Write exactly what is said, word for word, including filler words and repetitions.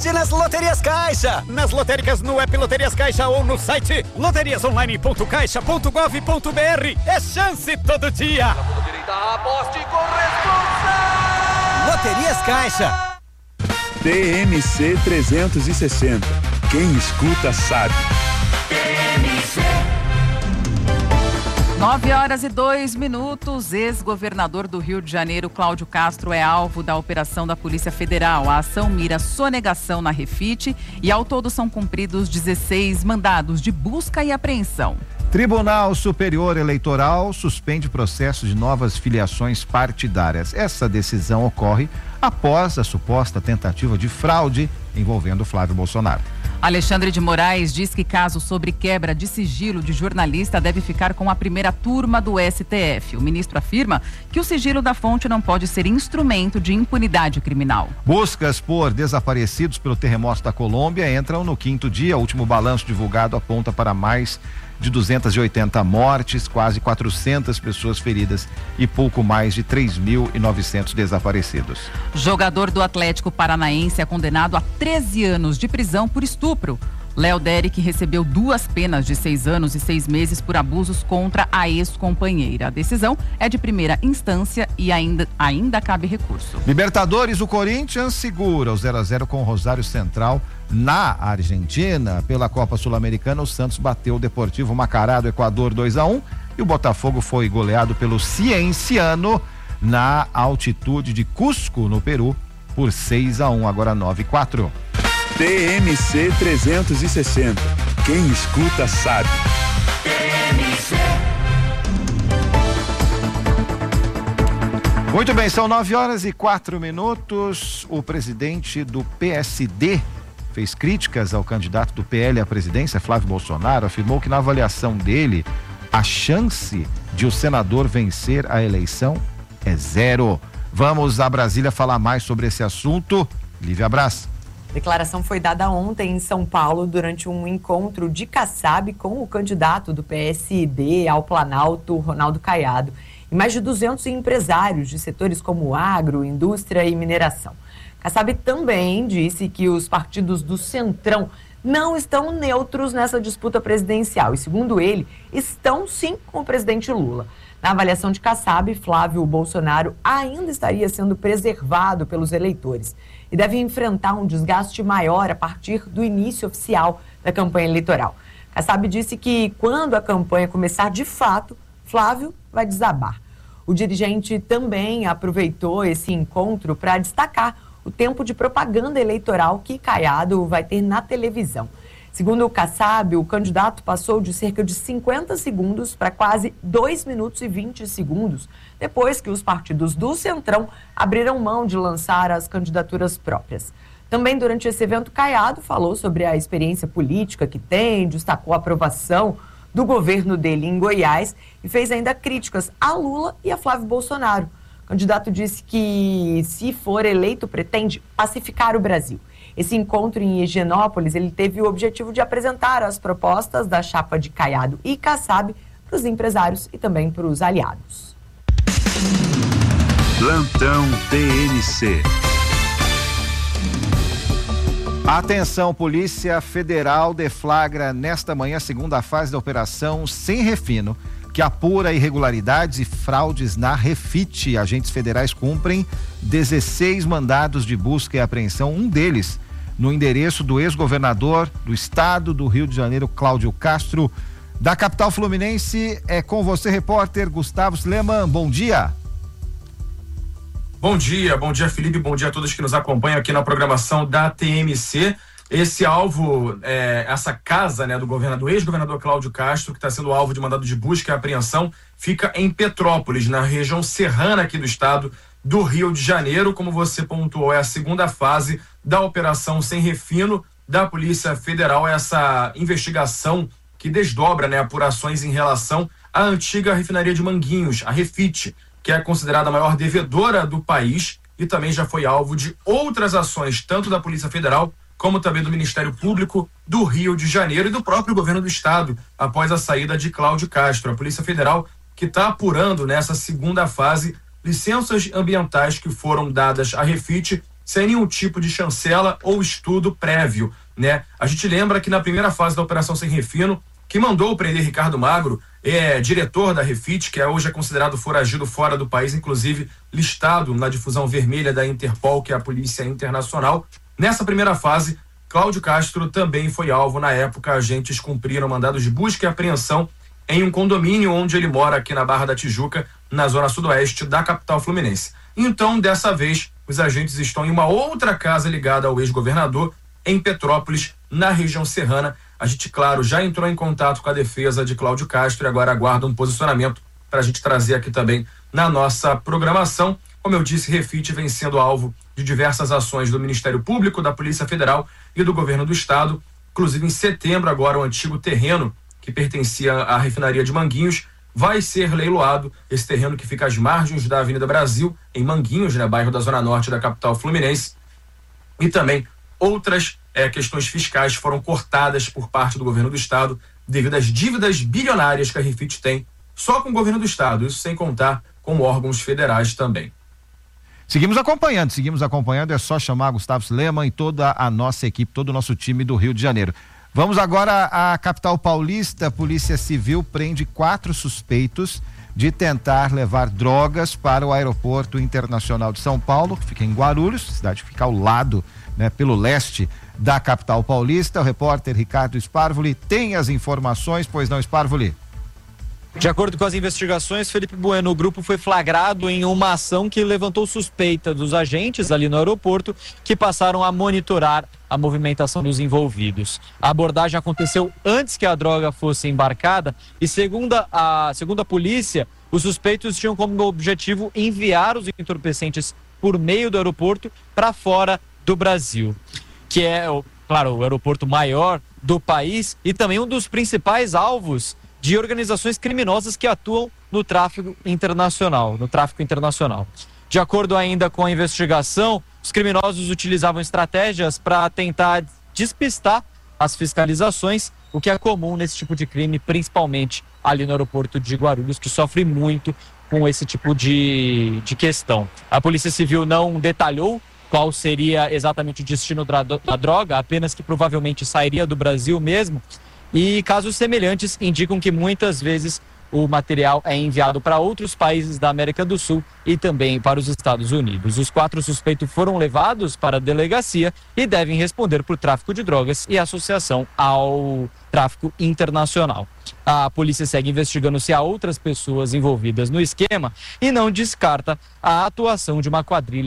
sorte nas Loterias Caixa. Nas lotéricas, no app Loterias Caixa ou no site loterias online ponto caixa ponto gov ponto br. É chance todo dia. Aposte com responsa. Loterias Caixa. T M C trezentos e sessenta. Quem escuta sabe. T M C. Nove horas e dois minutos. Ex-governador do Rio de Janeiro, Cláudio Castro, é alvo da operação da Polícia Federal. A ação mira sonegação na Refit e ao todo são cumpridos dezesseis mandados de busca e apreensão. Tribunal Superior Eleitoral suspende processo de novas filiações partidárias. Essa decisão ocorre após a suposta tentativa de fraude envolvendo Flávio Bolsonaro. Alexandre de Moraes diz que caso sobre quebra de sigilo de jornalista deve ficar com a primeira turma do S T F. O ministro afirma que o sigilo da fonte não pode ser instrumento de impunidade criminal. Buscas por desaparecidos pelo terremoto da Colômbia entram no quinto dia. O último balanço divulgado aponta para mais de duzentas e oitenta mortes, quase quatrocentas pessoas feridas e pouco mais de três mil e novecentos desaparecidos. Jogador do Atlético Paranaense é condenado a treze anos de prisão por estupro. Léo Derek recebeu duas penas de seis anos e seis meses por abusos contra a ex-companheira. A decisão é de primeira instância e ainda, ainda cabe recurso. Libertadores, o Corinthians segura o zero a zero com o Rosário Central na Argentina. Pela Copa Sul-Americana, o Santos bateu o Deportivo Macará do Equador dois a um e o Botafogo foi goleado pelo Cienciano na altitude de Cusco, no Peru, por seis a um, agora nove a quatro. T M C trezentos e sessenta. Quem escuta sabe. T M C. Muito bem, são nove horas e quatro minutos. O presidente do P S D fez críticas ao candidato do P L à presidência, Flávio Bolsonaro. Afirmou que na avaliação dele, a chance de o senador vencer a eleição é zero. Vamos a Brasília falar mais sobre esse assunto. Lívia Braz. A declaração foi dada ontem em São Paulo durante um encontro de Kassab com o candidato do P S D ao Planalto, Ronaldo Caiado, e mais de duzentos empresários de setores como agro, indústria e mineração. Kassab também disse que os partidos do Centrão não estão neutros nessa disputa presidencial e, segundo ele, estão sim com o presidente Lula. Na avaliação de Kassab, Flávio Bolsonaro ainda estaria sendo preservado pelos eleitores e deve enfrentar um desgaste maior a partir do início oficial da campanha eleitoral. Kassab disse que quando a campanha começar de fato, Flávio vai desabar. O dirigente também aproveitou esse encontro para destacar o tempo de propaganda eleitoral que Caiado vai ter na televisão. Segundo o Kassab, o candidato passou de cerca de cinquenta segundos para quase dois minutos e vinte segundos, depois que os partidos do Centrão abriram mão de lançar as candidaturas próprias. Também durante esse evento, Caiado falou sobre a experiência política que tem, destacou a aprovação do governo dele em Goiás e fez ainda críticas a Lula e a Flávio Bolsonaro. O candidato disse que, se for eleito, pretende pacificar o Brasil. Esse encontro em Higienópolis, ele teve o objetivo de apresentar as propostas da chapa de Caiado e Kassab para os empresários e também para os aliados. Plantão T M C. Atenção, Polícia Federal deflagra nesta manhã a segunda fase da operação Sem Refino, que apura irregularidades e fraudes na Refit. Agentes federais cumprem dezesseis mandados de busca e apreensão, um deles no endereço do ex-governador do estado do Rio de Janeiro, Cláudio Castro. Da capital fluminense, é com você, repórter Gustavo Sleman. Bom dia. Bom dia, bom dia, Felipe, bom dia a todos que nos acompanham aqui na programação da T M C. Esse alvo, é, essa casa, né, do governador, ex-governador Cláudio Castro, que está sendo alvo de mandado de busca e apreensão, fica em Petrópolis, na região serrana aqui do estado do Rio de Janeiro. Como você pontuou, é a segunda fase da operação Sem Refino da Polícia Federal, essa investigação que desdobra, né, apurações em relação à antiga refinaria de Manguinhos, a Refit, que é considerada a maior devedora do país e também já foi alvo de outras ações, tanto da Polícia Federal como também do Ministério Público do Rio de Janeiro e do próprio governo do estado, após a saída de Cláudio Castro. A Polícia Federal que está apurando nessa segunda fase licenças ambientais que foram dadas à Refit sem nenhum tipo de chancela ou estudo prévio, né? A gente lembra que na primeira fase da Operação Sem Refino, que mandou prender Ricardo Magro, é diretor da Refit, que hoje é considerado foragido fora do país, inclusive listado na difusão vermelha da Interpol, que é a Polícia Internacional. Nessa primeira fase, Cláudio Castro também foi alvo. Na época, agentes cumpriram mandados de busca e apreensão em um condomínio onde ele mora aqui na Barra da Tijuca, na zona sudoeste da capital fluminense. Então, dessa vez, os agentes estão em uma outra casa ligada ao ex-governador, em Petrópolis, na região serrana. A gente, claro, já entrou em contato com a defesa de Cláudio Castro e agora aguarda um posicionamento para a gente trazer aqui também na nossa programação. Como eu disse, Refit vem sendo alvo de diversas ações do Ministério Público, da Polícia Federal e do Governo do Estado. Inclusive, em setembro, agora, o antigo terreno que pertencia à refinaria de Manguinhos vai ser leiloado. Esse terreno que fica às margens da Avenida Brasil, em Manguinhos, né, bairro da Zona Norte da capital fluminense. E também outras é, questões fiscais foram cortadas por parte do Governo do Estado devido às dívidas bilionárias que a Refit tem só com o Governo do Estado, isso sem contar com órgãos federais também. Seguimos acompanhando, seguimos acompanhando, é só chamar Gustavo Lehmann e toda a nossa equipe, todo o nosso time do Rio de Janeiro. Vamos agora à capital paulista. A Polícia Civil prende quatro suspeitos de tentar levar drogas para o Aeroporto Internacional de São Paulo, que fica em Guarulhos, cidade que fica ao lado, né, pelo leste da capital paulista. O repórter Ricardo Sparvoli tem as informações, pois não, Sparvoli? De acordo com as investigações, Felipe Bueno, o grupo foi flagrado em uma ação que levantou suspeita dos agentes ali no aeroporto, que passaram a monitorar a movimentação dos envolvidos. A abordagem aconteceu antes que a droga fosse embarcada e, segundo a, segundo a polícia, os suspeitos tinham como objetivo enviar os entorpecentes por meio do aeroporto para fora do Brasil, que é, claro, o aeroporto maior do país e também um dos principais alvos de organizações criminosas que atuam no tráfico internacional, no tráfico internacional. De acordo ainda com a investigação, os criminosos utilizavam estratégias para tentar despistar as fiscalizações, o que é comum nesse tipo de crime, principalmente ali no aeroporto de Guarulhos, que sofre muito com esse tipo de, de questão. A Polícia Civil não detalhou qual seria exatamente o destino da droga, apenas que provavelmente sairia do Brasil mesmo. E casos semelhantes indicam que muitas vezes o material é enviado para outros países da América do Sul e também para os Estados Unidos. Os quatro suspeitos foram levados para a delegacia e devem responder por tráfico de drogas e associação ao tráfico internacional. A polícia segue investigando se há outras pessoas envolvidas no esquema e não descarta a atuação de uma quadrilha